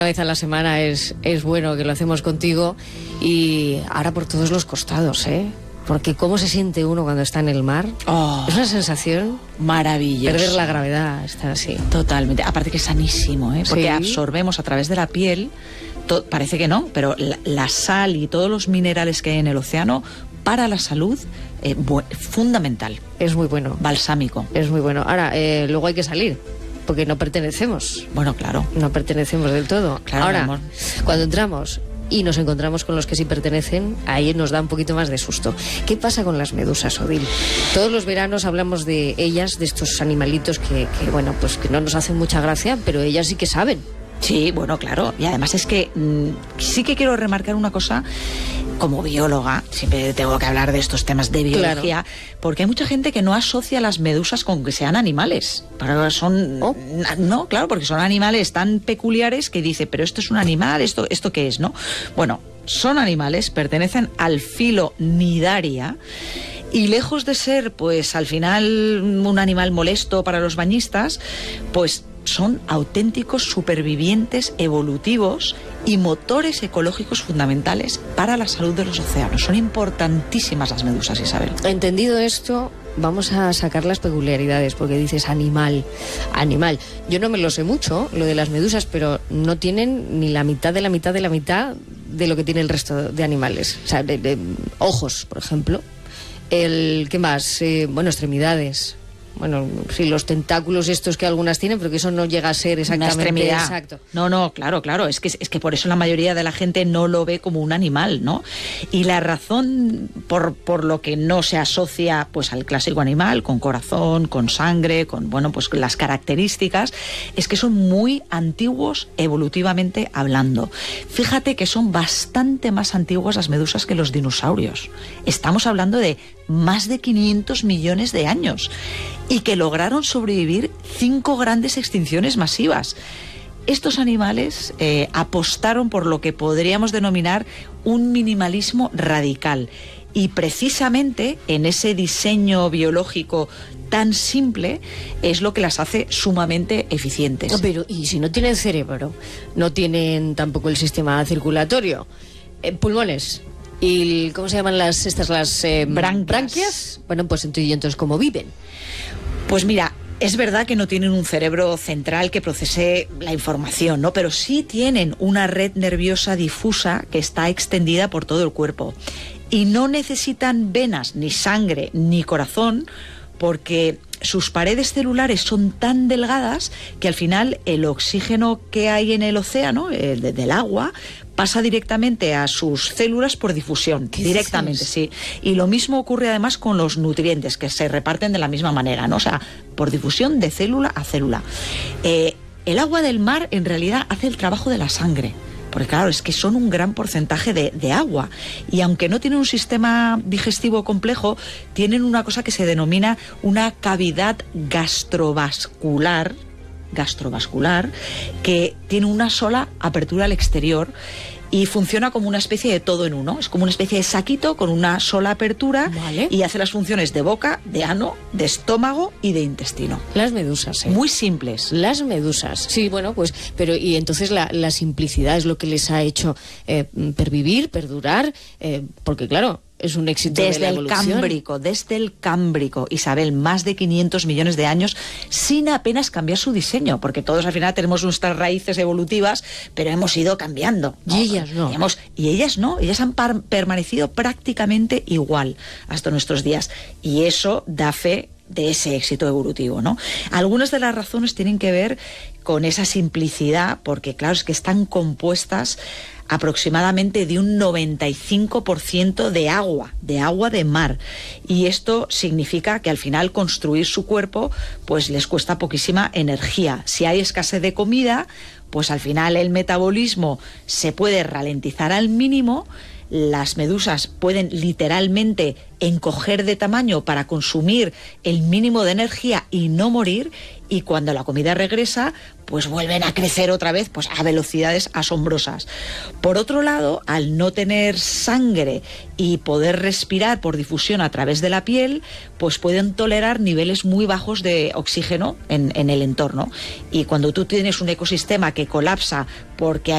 Una vez a la semana es bueno, que lo hacemos contigo, y ahora por todos los costados, porque cómo se siente uno cuando está en el mar. Es una sensación maravillosa. Perder la gravedad, estar así. Totalmente. Aparte que es sanísimo, porque sí, absorbemos a través de la piel, parece que no, pero la sal y todos los minerales que hay en el océano para la salud, fundamental. Es muy bueno. Balsámico. Es muy bueno. Ahora, luego hay que salir, porque no pertenecemos. Bueno, claro. No pertenecemos del todo. Claro, ahora, amor, cuando entramos y nos encontramos con los que sí pertenecen, ahí nos da un poquito más de susto. ¿Qué pasa con las medusas, Odil? Todos los veranos hablamos de ellas, de estos animalitos que bueno, pues que no nos hacen mucha gracia, pero ellas sí que saben. Sí, bueno, claro. Y además es que sí que quiero remarcar una cosa. Como bióloga, siempre tengo que hablar de estos temas de biología, claro, porque hay mucha gente que no asocia las medusas con que sean animales. No, claro, porque son animales tan peculiares que dice, pero esto es un animal, ¿esto qué es, no? Bueno, son animales, pertenecen al filo Cnidaria. Y lejos de ser, pues, al final un animal molesto para los bañistas, pues son auténticos supervivientes evolutivos y motores ecológicos fundamentales para la salud de los océanos. Son importantísimas las medusas, Isabel. Entendido esto, vamos a sacar las peculiaridades, porque dices animal. Yo no me lo sé mucho, lo de las medusas, pero no tienen ni la mitad de la mitad de la mitad de lo que tiene el resto de animales. O sea, de ojos, por ejemplo. ¿Qué más? Extremidades. Bueno, sí, los tentáculos estos que algunas tienen, pero que eso no llega a ser exactamente una extremidad. Exacto. No, claro. Es que por eso la mayoría de la gente no lo ve como un animal, ¿no? Y la razón por lo que no se asocia, pues, al clásico animal, con corazón, con sangre, con, bueno, pues las características, es que son muy antiguos evolutivamente hablando. Fíjate que son bastante más antiguas las medusas que los dinosaurios. Estamos hablando de más de 500 millones de años. Y que lograron sobrevivir 5 grandes extinciones masivas. Estos animales apostaron por lo que podríamos denominar un minimalismo radical. Y precisamente en ese diseño biológico tan simple es lo que las hace sumamente eficientes. Pero, ¿y si no tienen cerebro? ¿No tienen tampoco el sistema circulatorio? ¿Pulmones? ¿Y cómo se llaman las branquias? Bueno, pues entonces, ¿cómo viven? Pues mira, es verdad que no tienen un cerebro central que procese la información, ¿no? Pero sí tienen una red nerviosa difusa que está extendida por todo el cuerpo. Y no necesitan venas, ni sangre, ni corazón, porque sus paredes celulares son tan delgadas que al final el oxígeno que hay en el océano, del agua, pasa directamente a sus células por difusión. Directamente, sí. Y lo mismo ocurre además con los nutrientes, que se reparten de la misma manera, ¿no? O sea, por difusión de célula a célula. El agua del mar en realidad hace el trabajo de la sangre. Porque claro, es que son un gran porcentaje de agua. Y aunque no tienen un sistema digestivo complejo, tienen una cosa que se denomina una cavidad gastrovascular, que tiene una sola apertura al exterior y funciona como una especie de todo en uno. Es como una especie de saquito con una sola apertura, ¿vale? Y hace las funciones de boca, de ano, de estómago y de intestino. Las medusas, Muy simples. Las medusas. Sí, bueno, pues, pero y entonces la simplicidad es lo que les ha hecho pervivir, perdurar, porque claro, es un éxito de la evolución. Desde el Cámbrico, Isabel, más de 500 millones de años, sin apenas cambiar su diseño, porque todos al final tenemos nuestras raíces evolutivas, pero hemos ido cambiando, ¿no? Y ellas no. Ellas han permanecido prácticamente igual hasta nuestros días, y eso da fe de ese éxito evolutivo, ¿no? Algunas de las razones tienen que ver con esa simplicidad, porque claro, es que están compuestas aproximadamente de un 95% de agua de mar. Y esto significa que al final construir su cuerpo pues les cuesta poquísima energía. Si hay escasez de comida, pues al final el metabolismo se puede ralentizar al mínimo. Las medusas pueden literalmente encoger de tamaño para consumir el mínimo de energía y no morir, y cuando la comida regresa, pues vuelven a crecer otra vez, pues a velocidades asombrosas. Por otro lado, al no tener sangre y poder respirar por difusión a través de la piel, pues pueden tolerar niveles muy bajos de oxígeno en el entorno. Y cuando tú tienes un ecosistema que colapsa porque